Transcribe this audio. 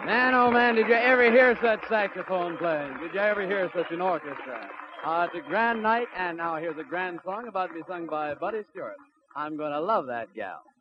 Man, oh man, did you ever hear such saxophone playing? Did you ever hear such an orchestra? It's a grand night, and now here's a grand song about to be sung by Buddy Stewart. I'm gonna love that gal.